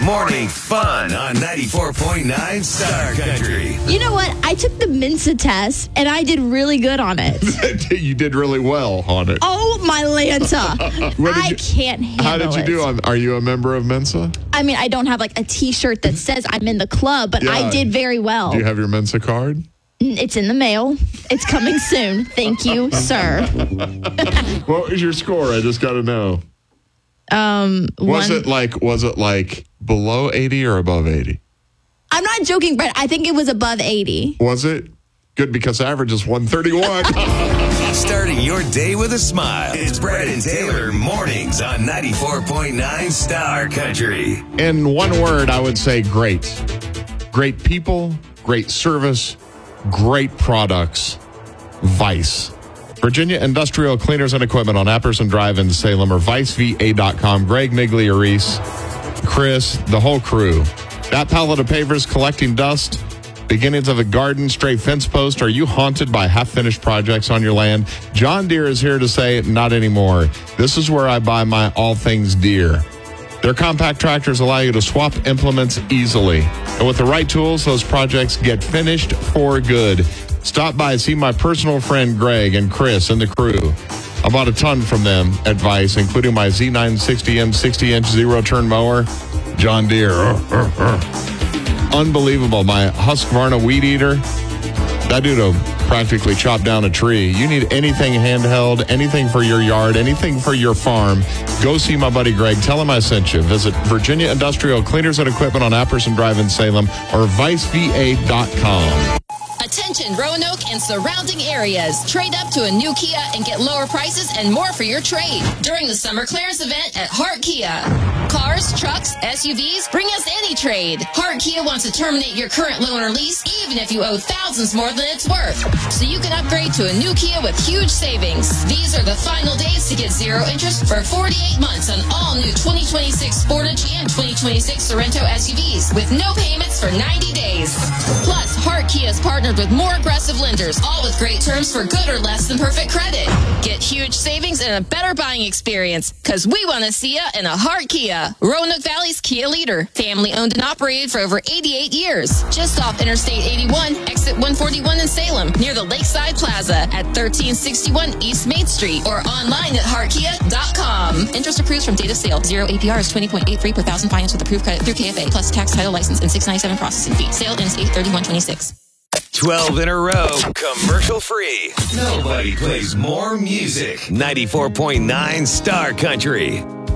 Morning fun on 94.9 Star Country. You know what? I took the Mensa test, and I did really good on it. You did really well on it. Oh, my Lanta. I can't handle it. How did you do? Are you a member of Mensa? I mean, I don't have like a T-shirt that says I'm in the club, but I did very well. Do you have your Mensa card? It's in the mail. It's coming soon. Thank you, sir. What was your score? I just got to know. Was it like below 80 or above 80? I'm not joking, Brett. I think it was above 80. Was it? Good, because average is 131. Starting your day with a smile. It's Brett and Taylor mornings on 94.9 Star Country. In one word, I would say great. Great people, great service, great products. Vice. Virginia Industrial Cleaners and Equipment on Apperson Drive in Salem or viceva.com. Greg Migliarese, Chris, the whole crew. That pallet of pavers collecting dust, beginnings of a garden, straight fence post. Are you haunted by half-finished projects on your land? John Deere is here to say, not anymore. This is where I buy my all things Deere. Their compact tractors allow you to swap implements easily. And with the right tools, those projects get finished for good. Stop by and see my personal friend Greg and Chris and the crew. I bought a ton from them at Vice, including my Z960M 60-inch zero-turn mower. John Deere. Unbelievable. My Husqvarna weed eater. That dude will practically chop down a tree. You need anything handheld, anything for your yard, anything for your farm, go see my buddy Greg. Tell him I sent you. Visit Virginia Industrial Cleaners and Equipment on Apperson Drive in Salem or viceva.com. Attention Roanoke and surrounding areas. Trade up to a new Kia and get lower prices and more for your trade during the summer clearance event at Hart Kia. Cars, trucks, SUVs, bring us any trade. Hart Kia wants to terminate your current loan or lease even if you owe thousands more than it's worth. So you can upgrade to a new Kia with huge savings. These are the final days to get zero interest for 48 months on all new 2026 Sportage and 2026 Sorento SUVs with no payments for 90 days. Plus, Hart Kia is partnered with more aggressive lenders, all with great terms for good or less than perfect credit. Get huge savings and a better buying experience, because we want to see you in a Hart Kia. Roanoke Valley's Kia leader. Family owned and operated for over 88 years. Just off Interstate 81, exit 141 in Salem, near the Lakeside Plaza at 1361 East Main Street, or online at heartkia.com. Interest approved from date of sale. Zero APR is 20.83 per thousand finance with approved credit through KFA, plus tax, title, license, and $697 processing fee. Sale ends 8/31/26. 12 in a row, commercial free. Nobody plays more music. 94.9 Star Country.